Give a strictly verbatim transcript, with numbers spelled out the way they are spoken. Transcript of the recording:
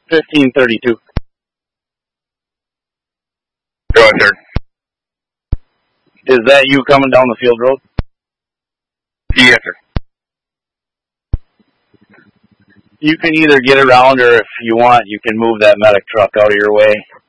fifteen thirty-two. Go ahead, sir. Is that you coming down the field road? Yes, sir. You can either get around, or if you want, you can move that medic truck out of your way.